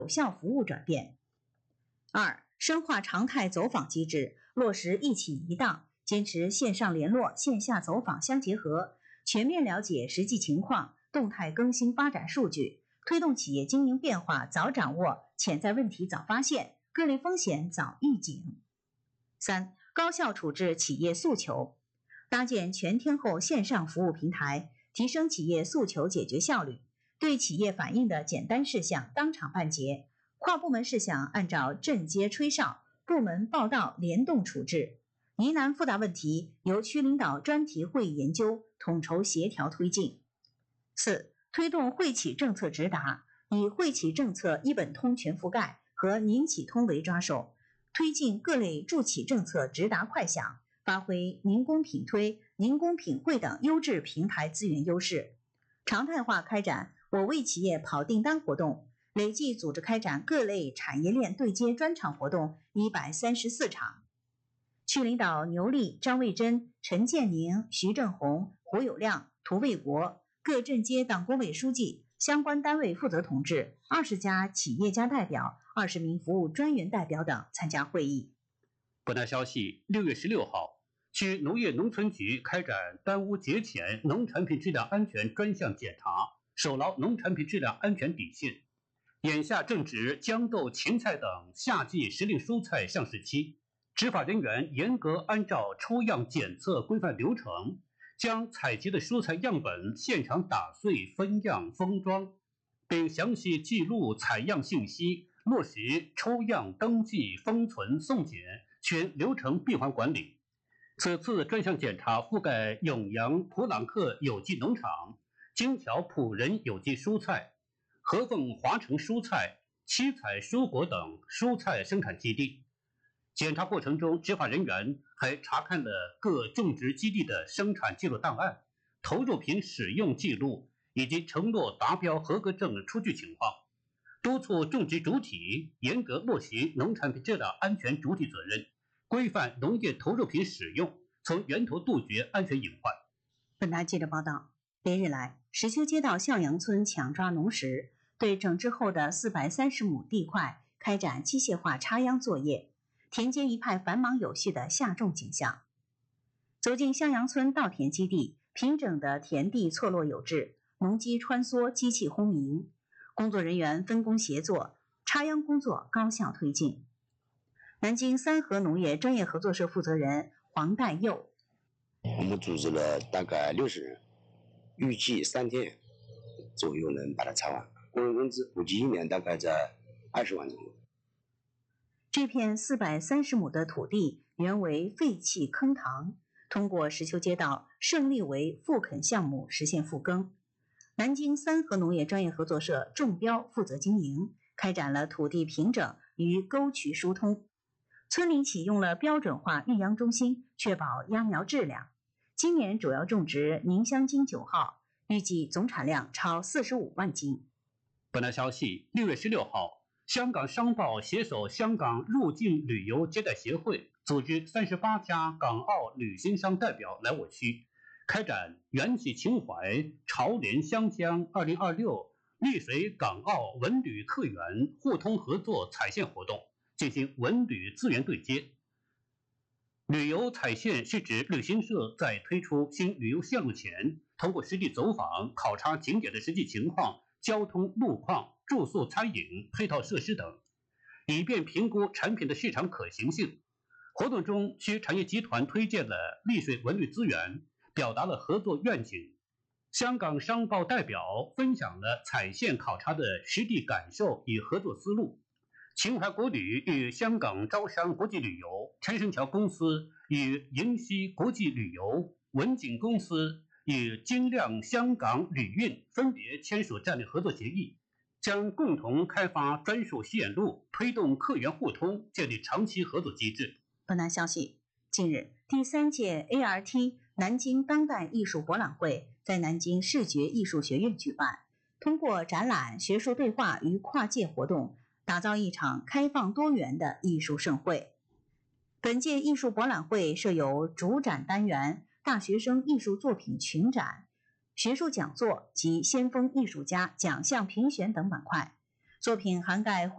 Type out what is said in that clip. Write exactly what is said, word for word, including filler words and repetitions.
有效服务转变。二、深化常态走访机制，落实一企一档，坚持线上联络、线下走访相结合，全面了解实际情况，动态更新发展数据，推动企业经营变化早掌握，潜在问题早发现，各类风险早预警。三、高效处置企业诉求，搭建全天候线上服务平台，提升企业诉求解决效率，对企业反映的简单事项当场办结，跨部门事项按照镇街吹哨、部门报到联动处置，疑难复杂问题由区领导专题会议研究，统筹协调推进。四、推动惠企政策直达，以惠企政策一本通全覆盖和宁企通为抓手，推进各类助企政策直达快响，发挥宁工品推、宁工品会等优质平台资源优势，常态化开展我为企业跑订单活动，累计组织开展各类产业链对接专场活动一百三十四场。区领导牛丽、张卫珍、陈建宁、徐正红、胡友亮、涂卫国，各镇街党工委书记、相关单位负责同志、二十家企业家代表、二十名服务专员代表等参加会议。 本台消息，六月十六号，区农业农村局开展端午节前农产品质量安全专项检查，守牢农产品质量安全底线。眼下正值豇豆、芹菜等夏季时令蔬菜上市期，执法人员严格按照抽样检测规范流程，将采集的蔬菜样本现场打碎、分样、封装，并详细记录采样信息，落实抽样、登记、封存、送检全流程闭环管理。此次专项检查覆盖永阳普朗克有机农场、金桥普仁有机蔬菜、合凤华城蔬菜、七彩蔬果等蔬菜生产基地。检查过程中，执法人员还查看了各种植基地的生产记录档案、投入品使用记录以及承诺达标合格证出具情况，督促种植主体严格落实农产品质量安全主体责任，规范农业投入品使用，从源头杜绝安全隐患。 本台记者报道，连日来，石丘街道向阳村抢抓农时，对整治后的四百三十亩地块开展机械化插秧作业，田间一派繁忙有序的下种景象。走进向阳村稻田基地，平整的田地错落有致，农机穿梭，机器轰鸣，工作人员分工协作，插秧工作高效推进。南京三和农业专业合作社负责人黄代佑， 我们组织了大概六十人，预计三天左右能把它插完，工人工资估计一年大概在二十万左右。 这片四百三十亩的土地原为废弃坑塘，通过石丘街道胜利为复垦项目实现复耕。南京三和农业专业合作社种标负责经营，开展了土地平整与沟渠疏通。村里启用了标准化育秧中心，确保秧苗质量。今年主要种植宁香金九号，预计总产量超四十五万斤。 本台消息，六月十六号，香港商报携手香港入境旅游接待协会，组织三十八家港澳旅行商代表来我区，开展缘起情怀潮联湘江二零二六丽水港澳文旅客源互通合作采线活动，进行文旅资源对接。旅游采线是指旅行社在推出新旅游线路前，通过实地走访考察景点的实际情况、交通路况、住宿餐饮、配套设施等，以便评估产品的市场可行性。活动中，区产业集团推荐了丽水文旅资源，表达了合作愿景。香港商报代表分享了采线考察的实地感受与合作思路。秦淮国旅与香港招商国际旅游、陈生桥公司与迎西国际旅游、文景公司与精亮香港旅运分别签署战略合作协议，将共同开发专属线路，推动客源互通，建立长期合作机制。 本台消息，近日，第三届 A R T 南京当代艺术博览会在南京视觉艺术学院举办，通过展览、学术对话与跨界活动，打造一场开放多元的艺术盛会。本届艺术博览会设有主展单元、大学生艺术作品群展、学术讲座及先锋艺术家奖项评选等板块，作品涵盖